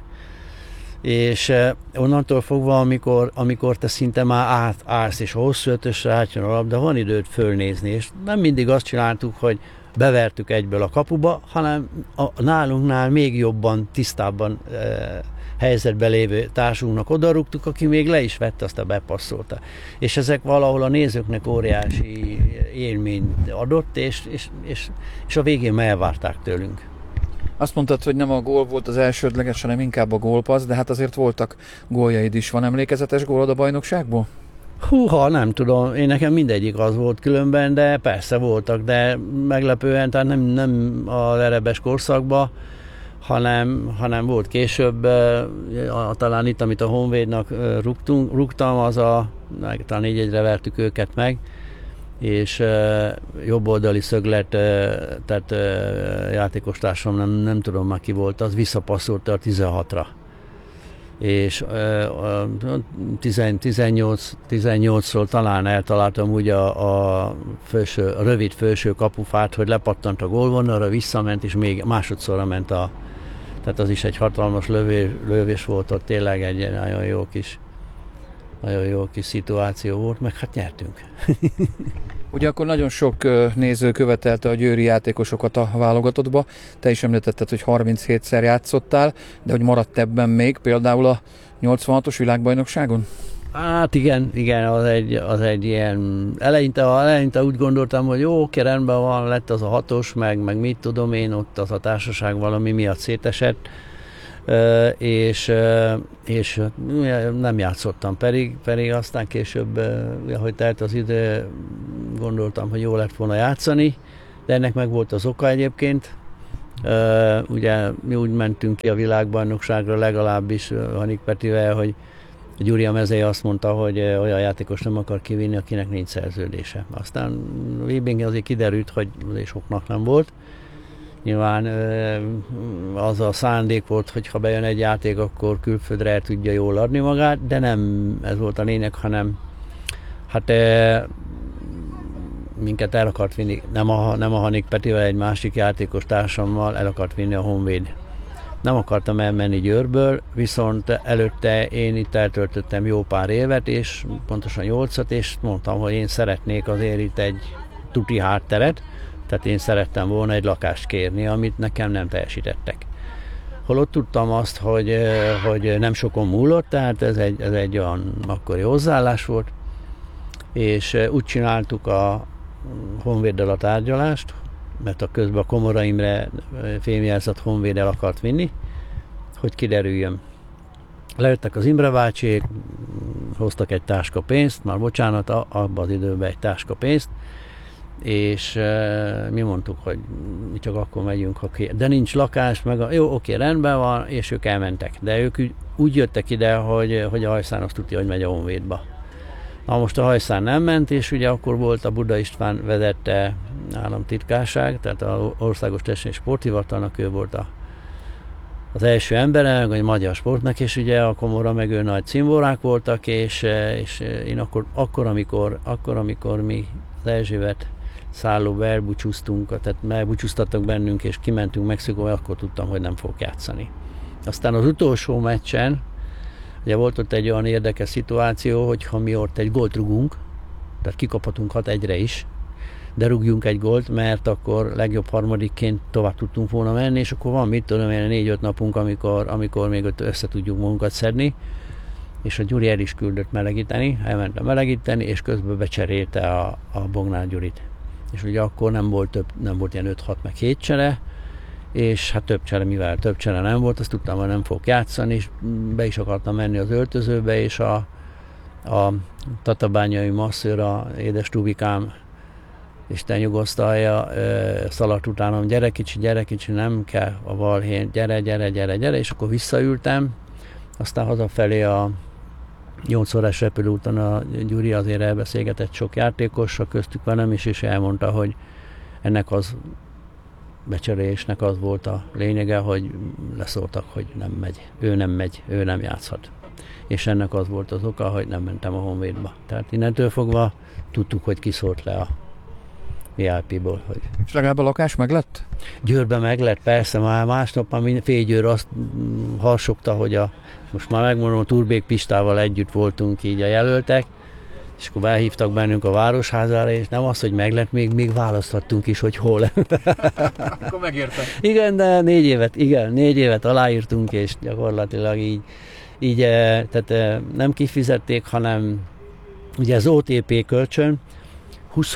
És onnantól fogva, amikor, amikor te szinte már átállsz, és a hosszú ötösre átjön a labda, van időt fölnézni, és nem mindig azt csináltuk, hogy bevertük egyből a kapuba, hanem a nálunknál még jobban, tisztábban e, helyzetben lévő társunknak odarúgtuk, aki még le is vette, azt a bepasszolta. És ezek valahol a nézőknek óriási élményt adott, és, és, és, és a végén elvárták tőlünk. Azt mondtad, hogy nem a gól volt az elsődleges, hanem inkább a gólpassz, de hát azért voltak góljaid is. Van emlékezetes gólod a bajnokságból? Húha, nem tudom, én nekem mindegyik az volt különben, de persze voltak, de meglepően, tehát nem, nem az erebes korszakban, hanem, hanem volt később, talán itt, amit a Honvédnak rúgtunk, rúgtam, az a, talán négy egyre vertük őket meg, és jobboldali szöglet, tehát játékostársam, nem, nem tudom már ki volt, az visszapasszolta a tizenhatra. És tizennyolcról talán eltaláltam úgy a, a, felső, a rövid felső kapufát, hogy lepattant a gólvonalra, visszament, és még másodszorra ment a... Tehát az is egy hatalmas lövés, lövés volt, ott tényleg egy nagyon jó kis, nagyon jó kis szituáció volt, meg hát nyertünk. Ugye akkor nagyon sok néző követelte a győri játékosokat a válogatottba. Te is említetted, hogy harminchétszer játszottál, de hogy maradt ebben még például a nyolcvanhatos világbajnokságon? Hát igen, igen, az egy, az egy ilyen, eleinte, eleinte úgy gondoltam, hogy jó, oké, rendben van, lett az a hatos, meg, meg mit tudom én, ott az a társaság valami miatt szétesett, és, és nem játszottam, pedig, pedig aztán később, ahogy telt az idő, gondoltam, hogy jó lett volna játszani, de ennek meg volt az oka egyébként. Ugye mi úgy mentünk ki a világbajnokságra, legalábbis Hanik Petivel, hogy Gyuri a mezei azt mondta, hogy olyan játékos nem akar kivinni, akinek nincs szerződése. Aztán Vébingen azért kiderült, hogy azért soknak nem volt. Nyilván az a szándék volt, hogy ha bejön egy játék, akkor külföldre el tudja jól adni magát, de nem ez volt a lényeg, hanem hát minket el akart vinni, nem a, nem a Hanik Petivel, egy másik játékos társammal el akart vinni a Honvéd. Nem akartam elmenni Győrből, viszont előtte én itt eltöltöttem jó pár évet, és pontosan nyolcat, és mondtam, hogy én szeretnék azért itt egy tuti hátteret, tehát én szerettem volna egy lakást kérni, amit nekem nem teljesítettek. Holott tudtam azt, hogy, hogy nem sokon múlott, tehát ez egy, ez egy olyan akkori hozzáállás volt, és úgy csináltuk a Honvéddel a tárgyalást, mert a közben a Komora Imre fémjelzett Honvéd el akart vinni, hogy kiderüljön. Lejöttek az Imre bácsiék, hoztak egy táska pénzt, már bocsánat, abban az időben egy táska pénzt, és e, mi mondtuk, hogy mi csak akkor megyünk, ha ki. De nincs lakás, meg a, jó, oké, rendben van, és ők elmentek. De ők úgy jöttek ide, hogy, hogy a Hajszán azt tudja, hogy megy a Honvédba. Na most a Hajszán nem ment, és ugye akkor volt a Buda István vezette államtitkárság, tehát az Országos Test- és Sporthivatalnak ő volt a, az első embere, vagy a magyar sportnak, és ugye a Komora meg ő nagy cimborák voltak, és, és én akkor, akkor, amikor, akkor, amikor mi az Erzsébet szállóba elbúcsúztunk, tehát elbúcsúztattak bennünk, és kimentünk Mexikóba, akkor tudtam, hogy nem fogok játszani. Aztán az utolsó meccsen, ugye volt ott egy olyan érdekes szituáció, hogy ha mi ott egy gólt rugunk, tehát kikaphatunk hat egyre is, de rúgjunk egy gólt, mert akkor legjobb harmadikként tovább tudtunk volna menni, és akkor van mit tudom én, négy-öt napunk, amikor, amikor még ott össze tudjuk magunkat szedni, és a Gyuri el is küldött melegíteni, elment melegíteni, és közben becserélte a, a Bognár Gyurit. És ugye akkor nem volt, több, nem volt ilyen öt-hat meg hét csere, és hát több csere, mivel több csere nem volt, azt tudtam, hogy nem fogok játszani, és be is akartam menni az öltözőbe, és a, a tatabányai masszőr, a édes Tubikám, Isten nyugosztalja, szaladt utánam, gyere kicsi, gyere kicsi, nem kell a balhén, gyere, gyere, gyere, gyere, és akkor visszaültem, aztán hazafelé a nyolc órás repülőúton a Gyuri azért elbeszélgetett sok játékossal, köztük velem is, és elmondta, hogy ennek az becserélésnek az volt a lényege, hogy leszóltak, hogy nem megy, ő nem megy, ő nem játszhat. És ennek az volt az oka, hogy nem mentem a Honvédba. Tehát innentől fogva tudtuk, hogy kiszólt le a vé i pé-ból. Hogy... És legalább a lakás meg lett? Győrben meg lett, persze, már másnap, már Félgyőr azt harsogta, hogy a, most már megmondom, a Turbék Pistával együtt voltunk így a jelöltek, és akkor elhívtak bennünk a Városházára, és nem az, hogy meglett, még, még választhattunk is, hogy hol. Akkor megértem. Igen, de négy évet, igen, négy évet aláírtunk, és gyakorlatilag így, így tehát nem kifizették, hanem ugye az o té pé kölcsön, húsz,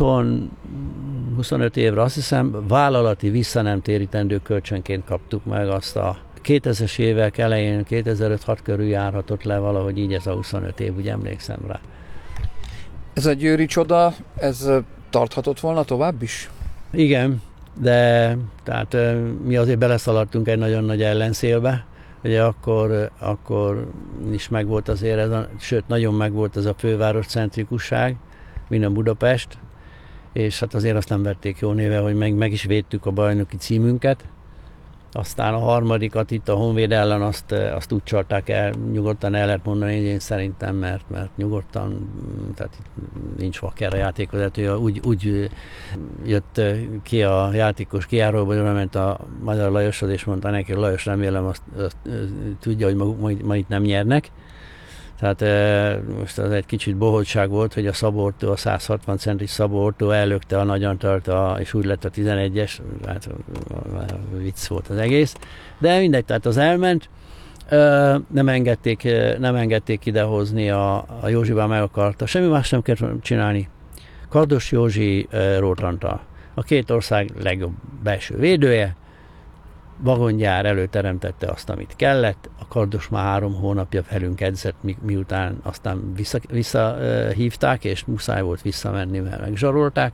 huszonöt évre azt hiszem, vállalati visszanemtérítendő kölcsönként kaptuk meg azt a kétezres évek elején, kétezer-öt-hat körül járhatott le valahogy így ez a huszonöt év, úgy emlékszem rá. Ez a győri csoda, ez tarthatott volna tovább is? Igen, de tehát mi azért beleszaladtunk egy nagyon nagy ellenszélbe, ugye akkor, akkor is megvolt azért ez a, sőt nagyon megvolt ez a főváros centrikusság, minden Budapest, és hát azért azt nem vették jó néve, hogy meg, meg is védtük a bajnoki címünket. Aztán a harmadikat itt a Honvéd ellen azt, azt úgy csalták el, nyugodtan el lehet mondani, én szerintem, mert, mert nyugodtan, tehát nincs vaker a játékvezető, úgy, úgy jött ki a játékos kijáróba, hogy ment a Magyar Lajoshoz, és mondta neki, hogy Lajos, remélem azt, azt tudja, hogy ma, ma, ma itt nem nyernek. Tehát e, most az egy kicsit bohótság volt, hogy a Szabó-Ortó, a száz hatvan centis Szabó-Ortó ellökte a Nagyantalt, és úgy lett a tizenegyes, hát vicc volt az egész. De mindegy, tehát az elment, Ö, nem, engedték, nem engedték idehozni, a, a Józsibá meg akarta. Semmi más nem kellett csinálni. Kardos Józsi Rótrantal. A két ország legjobb belső védője, vagongyár előteremtette azt, amit kellett. A Kardos már három hónapja velünk edzett, mi, miután aztán visszahívták, vissza, és muszáj volt visszamenni, mert megzsarolták.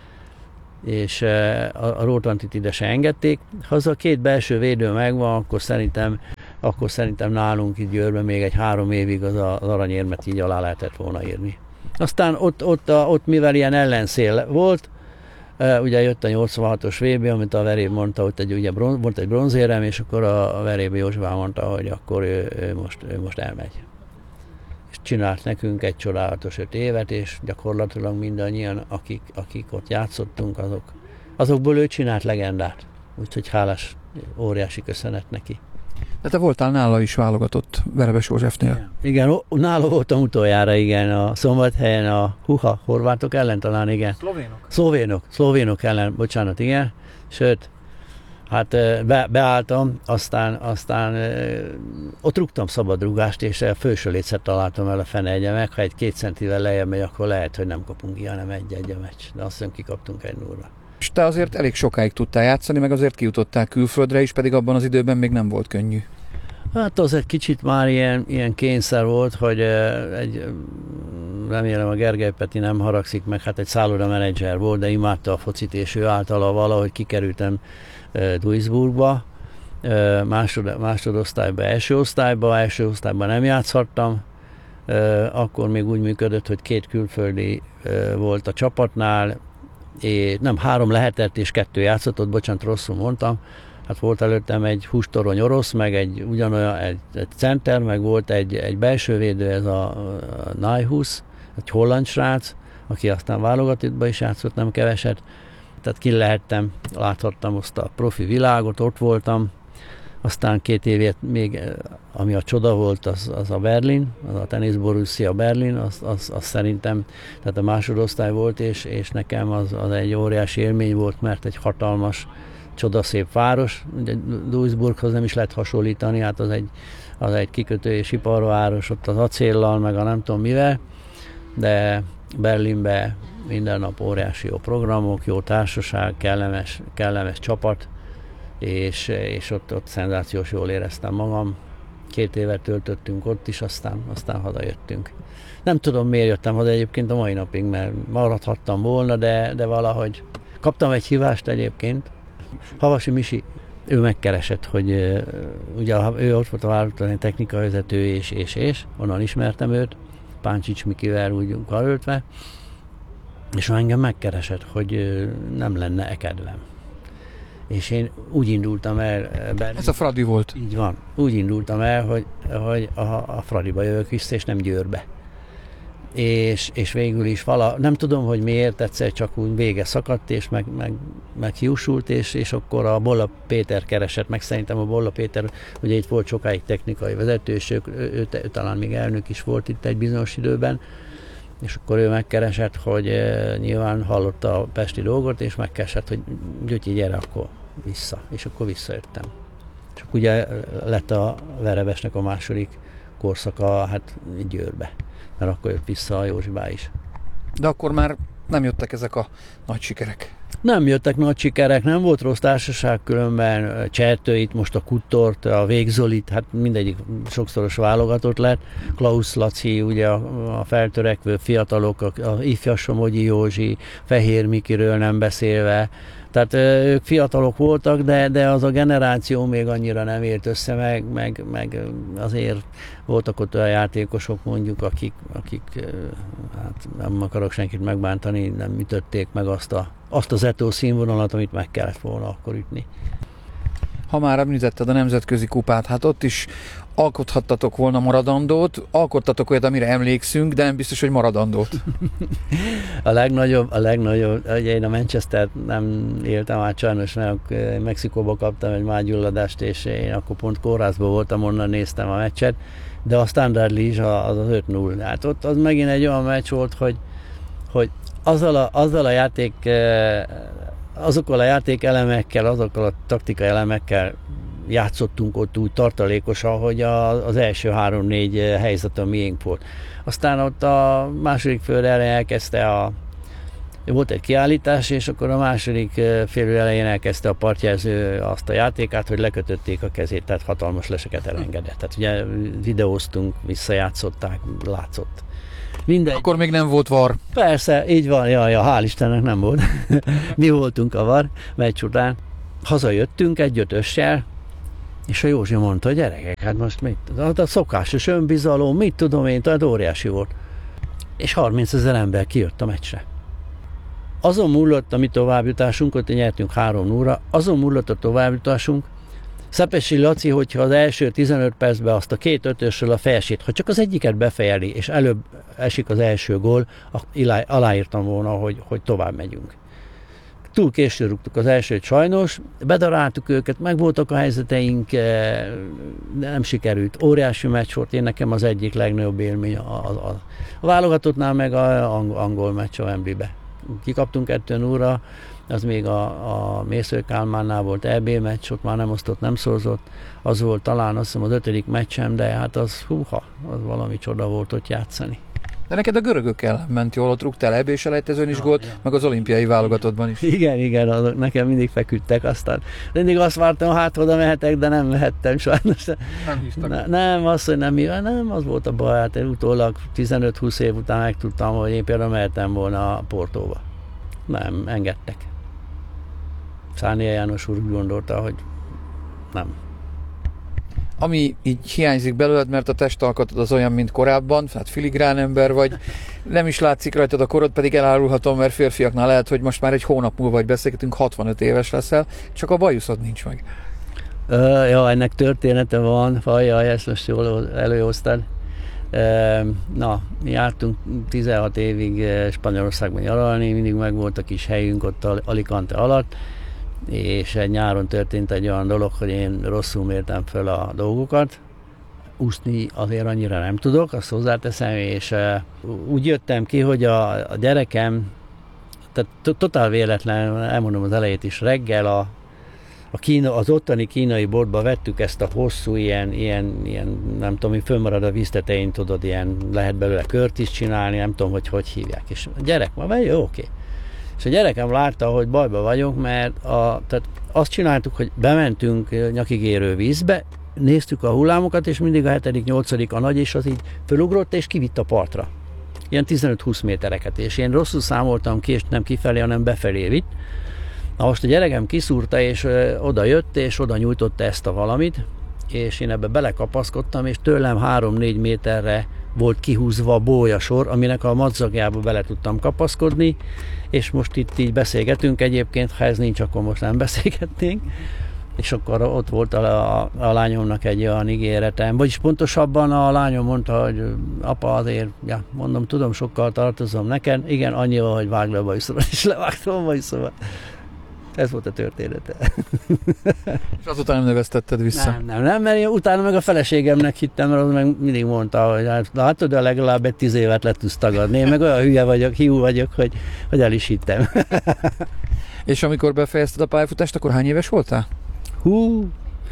És a, a Rótrantit ide se engedték. Ha az a két belső védő megvan, akkor szerintem, akkor szerintem nálunk itt Győrben még egy három évig az, a, az aranyérmet így alá lehetett volna írni. Aztán ott, ott, a, ott mivel ilyen ellenszél volt, ugye jött a nyolcvanhatos vé bé, amit a Veréb mondta, hogy egy, ugye bronz, volt egy bronzérem, és akkor a, a Veréb Józsivá mondta, hogy akkor ő, ő, most, ő most elmegy. És csinált nekünk egy csodálatos öt évet, és gyakorlatilag mindannyian, akik, akik ott játszottunk, azok, azokból ő csinált legendát. Úgyhogy hálás, óriási köszönet neki. De te voltál nála is válogatott Verebes Józsefnél. Igen, nála voltam utoljára, igen, a Szombathelyen a Huha, horvátok ellen talán, igen. Szlovénok. Szlovénok, szlovénok ellen, bocsánat, igen. Sőt, hát be, beálltam, aztán, aztán ott rúgtam szabadrúgást, és a felső lécet találtam el a fene egyemek. Ha egy két centivel lejjebb megy, akkor lehet, hogy nem kapunk ki, hanem egy-egy a meccs. De azt hiszem, kikaptunk egy nullra. És te azért elég sokáig tudtál játszani, meg azért kijutottál külföldre is, pedig abban az időben még nem volt könnyű. Hát az egy kicsit már ilyen, ilyen kényszer volt, hogy egy, remélem a Gergely Peti nem haragszik meg, hát egy szálloda menedzser volt, de imádta a focit, és ő általa valahogy kikerültem Duisburgba, másod, másodosztályba, első osztályba, első osztályban nem játszhattam, akkor még úgy működött, hogy két külföldi volt a csapatnál, és nem, három lehetett, és kettő játszott, bocsánat, rosszul mondtam. Hát volt előttem egy hústorony orosz, meg egy ugyanolyan, egy, egy center, meg volt egy, egy belső védő, ez a, a Nijhuis, egy holland srác, aki aztán válogatottba is játszott, nem keveset. Tehát ki lehettem, láthattam azt a profi világot, ott voltam. Aztán két évét még, ami a csoda volt, az, az a Berlin, az a Tennis Borussia Berlin, az, az, az szerintem, tehát a másodosztály volt, és, és nekem az, az egy óriási élmény volt, mert egy hatalmas, csodaszép város. Ugye Duisburghoz nem is lehet hasonlítani, hát az egy, az egy kikötő és iparváros, ott az acéllal, meg a nem tudom mivel, de Berlinbe minden nap óriási jó programok, jó társaság, kellemes, kellemes csapat, és, és ott, ott szenzációs jól éreztem magam. Két évet töltöttünk ott is, aztán, aztán hazajöttünk. Nem tudom, miért jöttem haza egyébként a mai napig, mert maradhattam volna, de, de valahogy kaptam egy hívást egyébként. Havasi Misi, ő megkeresett, hogy uh, ugye ő ott volt a válogatott technikai vezető, és, és, és, onnan ismertem őt, Páncsics Mikivel úgy karöltve, és engem megkeresett, hogy uh, nem lenne-e kedvem. És én úgy indultam el... Berlin, ez a Fradi volt. Így van. Úgy indultam el, hogy, hogy a, a Fradiba jövök vissza, és nem Győrbe. És, és végül is vala, nem tudom, hogy miért, egyszer csak úgy vége szakadt, és meg, meg, meg hiúsult, és, és akkor a Bolla Péter keresett meg. Szerintem a Bolla Péter, ugye itt volt sokáig technikai vezető, és ő, ő, ő, ő talán még elnök is volt itt egy bizonyos időben, és akkor ő megkeresett, hogy e, nyilván hallotta a pesti dolgot, és megkeresett, hogy Gyötyi, gyere akkor vissza. És akkor visszajöttem. És akkor ugye lett a Verebesnek a második korszaka, hát Győrbe. Mert akkor jött vissza a Józsibá is. De akkor már nem jöttek ezek a nagy sikerek. Nem jöttek nagy sikerek, nem volt rossz társaság, különben Csertőit, most a Kuttort, a Végzolit, hát mindegyik sokszoros válogatott lett. Klaus Laci, ugye a, a feltörekvő fiatalok, a, a ifjas Somogyi Józsi, Fehér Mikiről nem beszélve. Tehát ők fiatalok voltak, de, de az a generáció még annyira nem ért össze, meg, meg, meg azért voltak ott olyan játékosok mondjuk, akik, akik hát nem akarok senkit megbántani, nem ütötték meg azt, a, azt az etó színvonalat, amit meg kellett volna akkor ütni. Ha már említetted a nemzetközi kupát, hát ott is alkothattatok volna maradandót, alkottatok olyat, amire emlékszünk, de nem biztos, hogy maradandót. A legnagyobb, a legnagyobb, ugye én a Manchester nem éltem át sajnos, mert Mexikóba kaptam egy mágyulladást, és én akkor pont kórházban voltam, onnan néztem a meccset, de a Standard Liège az az öt null. Hát ott az megint egy olyan meccs volt, hogy, hogy azzal, a, azzal a játék, azokkal a játék elemekkel, azokkal a taktikai elemekkel játszottunk ott úgy tartalékosan, hogy a, az első három-négy helyzet a miénk volt. Aztán ott a második fél elején elkezdte a volt egy kiállítás, és akkor a második fél elején elkezdte a partjelző azt a játékát, hogy lekötötték a kezét, tehát hatalmas leseket elengedett. Tehát ugye videóztunk, visszajátszották, látszott. Mindegy. Akkor még nem volt var. Persze, így van, ja, ja, hál' Istennek nem volt. Mi voltunk a var, meccs után. Hazajöttünk egy ötössel, és a Józsi mondta, hogy gyerekek, hát most mit? Hát a szokásos önbizalom, mit tudom én, tehát óriási volt. És harmincezer ember kijött a meccsre. Azon múlott a mi továbbjutásunk, ott nyertünk három nullra, azon múlott a továbbjutásunk, Szepesi Laci, hogyha az első tizenöt percben azt a két ötösről a felsét, ha csak az egyiket befejeli, és előbb esik az első gól, aláírtam volna, hogy, hogy tovább megyünk. Túl későn rúgtuk az elsőt sajnos, bedaráltuk őket, meg voltak a helyzeteink, de nem sikerült. Óriási meccs volt, én nekem az egyik legnagyobb élmény a, a, a, a válogatottnál, meg a angol meccs a Wembleybe. Kikaptunk kettő nullra, az még a, a Mésző Kálmánnál volt é bé meccs, ott már nem osztott, nem szorzott. Az volt talán azt hiszem az ötödik meccsem, de hát az húha, az valami csoda volt ott játszani. De neked a görögökkel ment jól, ott rúgtál é bé selejtezőn is gólt, ja, meg az olimpiai válogatottban is. Igen, igen, azok nekem mindig feküdtek, aztán mindig azt vártam, hát oda mehetek, de nem mehettem sajnos. Nem hívtak. Ne, nem, az, hogy nem, nem, az volt a baj, hát én utólag tizenöt-húsz év után megtudtam, hogy én például mehettem volna a Portóba. Nem, engedtek. Szárnia János úr úgy gondolta, hogy nem. Ami így hiányzik belőled, mert a testalkatod az olyan, mint korábban, hát filigrán ember vagy, nem is látszik rajtad a korod, pedig elárulhatom, mert férfiaknál lehet, hogy most már egy hónap múlva, vagy beszélgetünk, hatvanöt éves leszel, csak a bajuszod nincs meg. Ö, ja, ennek története van, fajjaj, ezt most jól előhoztad. Na, mi jártunk tizenhat évig Spanyolországban nyaralni, mindig meg volt a kis helyünk ott Alicante alatt, és egy nyáron történt egy olyan dolog, hogy én rosszul mértem föl a dolgokat. Úszni azért annyira nem tudok, azt hozzáteszem, és úgy jöttem ki, hogy a, a gyerekem, tehát totál véletlen, elmondom az elejét is, reggel a A Kína, az ottani kínai boltba vettük ezt a hosszú, ilyen, ilyen, ilyen nem tudom, hogy fönnmarad a víztetején, tudod, ilyen, lehet belőle kört is csinálni, nem tudom, hogy hogy hívják. És a gyerek ma vegye, oké. Okay. És a gyerekem látta, hogy bajba vagyok, mert a, tehát azt csináltuk, hogy bementünk nyakigérő vízbe, néztük a hullámokat, és mindig a hetedik, nyolcadik a nagy, és az így fölugrott, és kivitt a partra. Ilyen tizenöt-húsz métereket, és én rosszul számoltam ki, és nem kifelé, hanem befelé vitt. Na most a gyerekem kiszúrta, és ö, oda jött, és oda nyújtotta ezt a valamit, és én ebbe belekapaszkodtam, és tőlem három-négy méterre volt kihúzva a bólyasor, aminek a madzagjába bele tudtam kapaszkodni, és most itt így beszélgetünk egyébként, ha ez nincs, akkor most nem beszélgetnénk. És akkor ott volt a, a, a lányomnak egy olyan ígéretem, vagyis pontosabban a lányom mondta, hogy apa azért, ja, mondom, tudom, sokkal tartozom neked, igen, annyival, hogy vágd le a bajuszomat, és levágtam a bajuszomat. Ez volt a története. És azután nem növesztetted vissza? Nem, nem, nem, mert én utána meg a feleségemnek hittem, mert az meg mindig mondta, hogy hát, látod, de legalább egy tíz évet le tudsz tagadni. Én meg olyan hülye vagyok, hiú vagyok, hogy, hogy el is hittem. És amikor befejezted a pályafutást, akkor hány éves voltál? Hú,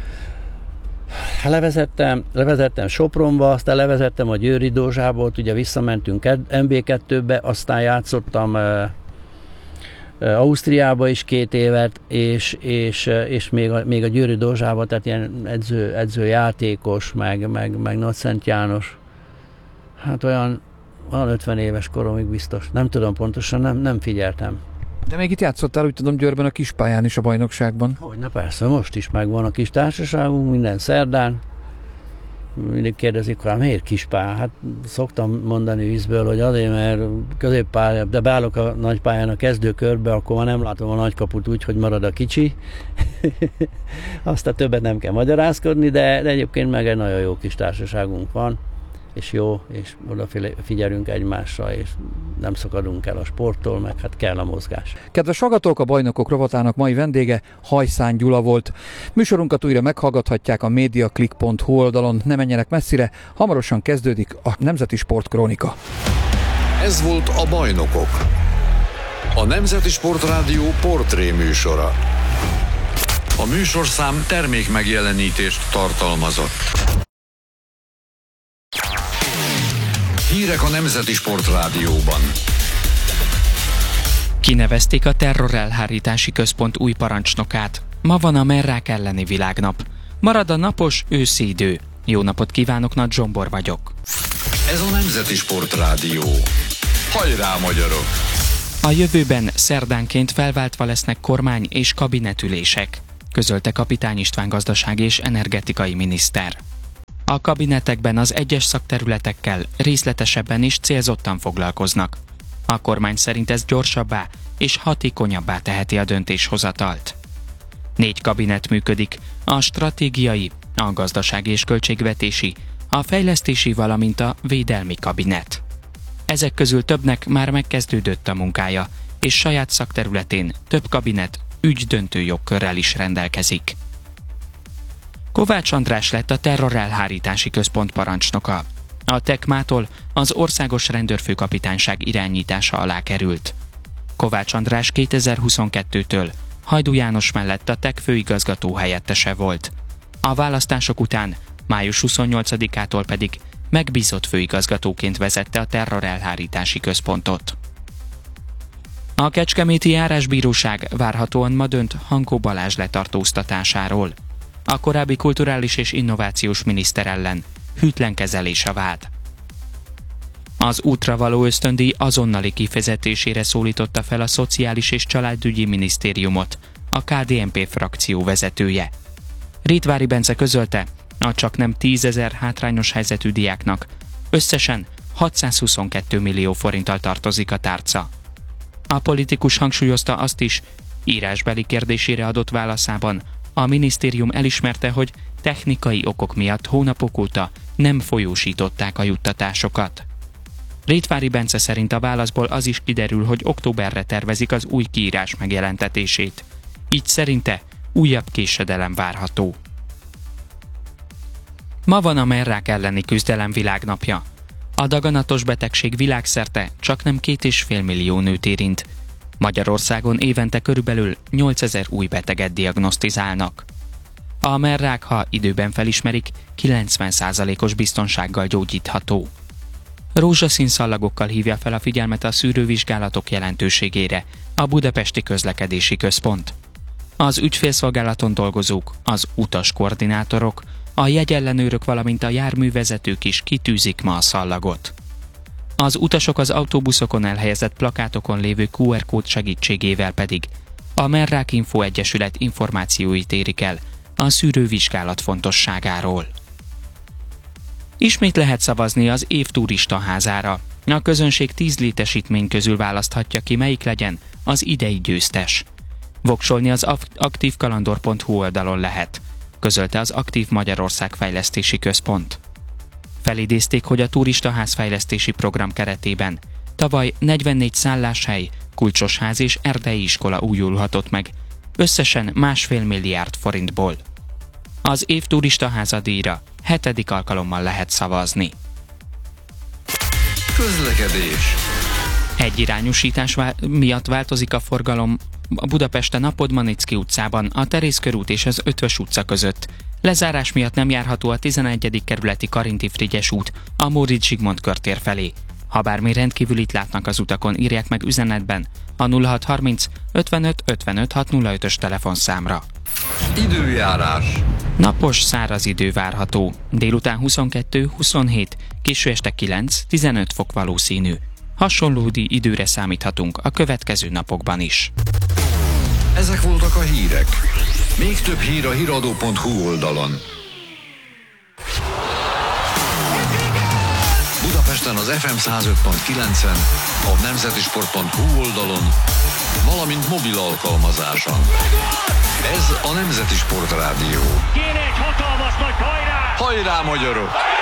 levezettem, levezettem Sopronba, aztán levezettem a Győri Dózsából, ugye visszamentünk em bé kettőbe, aztán játszottam Ausztriába is két évet, és, és, és még, a, még a Győri Dózsába, tehát ilyen edző, edzőjátékos, meg, meg, meg Nagyszent János. Hát olyan, olyan ötven éves koromig biztos. Nem tudom pontosan, nem, nem figyeltem. De még itt játszottál, úgy tudom, Győrben a Kispályán is a bajnokságban. Hogyne, persze, most is megvan a kis társaságunk, minden szerdán. Mindig kérdezik, hogy miért Kispálya? Hát szoktam mondani vízből, hogy azért, mert középpálya, de beállok a nagypályán a kezdőkörbe, akkor már nem látom a nagykaput úgy, hogy marad a kicsi. Aztán többet nem kell magyarázkodni, de, de egyébként meg egy nagyon jó kis társaságunk van, és jó, és odafigyelünk egymásra, és nem szakadunk el a sporttól, meg hát kell a mozgás. Kedves hallgatók, a Bajnokok rovatának mai vendége Hajszán Gyula volt. Műsorunkat újra meghallgathatják a mediaclick pont hu oldalon, ne menjenek messzire, hamarosan kezdődik a Nemzeti Sport Krónika. Ez volt a Bajnokok, a Nemzeti Sport Rádió portré műsora. A műsorszám termék megjelenítést tartalmazott. Hírek a Nemzeti Sportrádióban. Kinevezték a terrorelhárítási központ új parancsnokát. Ma van a merrák elleni világnap. Marad a napos őszi idő. Jó napot kívánok, Nagy Zsombor vagyok. Ez a Nemzeti Sportrádió. Hajrá, magyarok! A jövőben szerdánként felváltva lesznek kormány- és kabinetülések, közölte Kapitány István gazdasági és energetikai miniszter. A kabinetekben az egyes szakterületekkel részletesebben és célzottan foglalkoznak. A kormány szerint ez gyorsabbá és hatékonyabbá teheti a döntéshozatalt. Négy kabinet működik, a stratégiai, a gazdasági és költségvetési, a fejlesztési, valamint a védelmi kabinet. Ezek közül többnek már megkezdődött a munkája, és saját szakterületén több kabinet ügydöntő jogkörrel is rendelkezik. Kovács András lett a terrorelhárítási központ parancsnoka. A tekmától az Országos Rendőrfőkapitányság irányítása alá került. Kovács András kétezer-huszonkettőtől Hajdú János mellett a tek főigazgató helyettese volt. A választások után május huszonnyolcadikától pedig megbízott főigazgatóként vezette a terrorelhárítási központot. A Kecskeméti Járásbíróság várhatóan ma dönt Hankó Balázs letartóztatásáról. A korábbi kulturális és innovációs miniszter ellen hűtlen kezelés a vád. Az útra való ösztöndíj azonnali kifizetésére szólította fel a Szociális és Családügyi Minisztériumot a ká dé en pé frakció vezetője. Rétvári Bence közölte, a csaknem tízezer hátrányos helyzetű diáknak összesen hatszázhuszonkettő millió forinttal tartozik a tárca. A politikus hangsúlyozta azt is, írásbeli kérdésére adott válaszában a minisztérium elismerte, hogy technikai okok miatt hónapok óta nem folyósították a juttatásokat. Rétvári Bence szerint a válaszból az is kiderül, hogy októberre tervezik az új kiírás megjelentetését. Így szerinte újabb késedelem várható. Ma van a merrák elleni küzdelem világnapja. A daganatos betegség világszerte csaknem két és fél millió nőt érint. Magyarországon évente körülbelül nyolcezer új beteget diagnosztizálnak. A merrák, ha időben felismerik, kilencven százalékos biztonsággal gyógyítható. Rózsaszín szallagokkal hívja fel a figyelmet a szűrővizsgálatok jelentőségére a Budapesti Közlekedési Központ. Az ügyfélszolgálaton dolgozók, az utaskoordinátorok, a jegyellenőrök, valamint a járművezetők is kitűzik ma a szallagot. Az utasok az autóbuszokon elhelyezett plakátokon lévő kú er kód segítségével pedig a Merrák Info Egyesület információit érik el a szűrővizsgálat fontosságáról. Ismét lehet szavazni az év turistaházára. A közönség tíz létesítmény közül választhatja ki, melyik legyen az idei győztes. Voksolni az aktívkalandor pont hú oldalon lehet, közölte az Aktív Magyarország Fejlesztési Központ. Felidézték, hogy a turistaház fejlesztési program keretében tavaly negyvennégy szálláshely, kulcsosház és erdei iskola újulhatott meg, összesen másfél milliárd forintból. Az év turistaháza díjra hetedik alkalommal lehet szavazni. Közlekedés. Egyirányúsítás miatt változik a forgalom a Budapesten a Podmanicki utcában, a Terész körút és az Ötvös utca között. Lezárás miatt nem járható a tizenegyedik kerületi Karinti Frigyes út a Móricz Zsigmond körtér felé. Ha bármi rendkívülit látnak az utakon, írják meg üzenetben a nulla hat harminc ötvenöt ötvenöt hatszázötös telefonszámra. Időjárás. Napos, száraz idő várható. Délután huszonkettő huszonhét, késő este kilenc-tizenöt fok valószínű. Hasonló időre számíthatunk a következő napokban is. Ezek voltak a hírek. Még több hír a híradó pont hú oldalon. Budapesten az ef em száz öt pont kilencen, a nemzetisport pont hú oldalon, valamint mobil alkalmazáson. Ez a Nemzeti Sportrádió. Kéne egy hatalmas nagy hajrá! Hajrá, magyarok!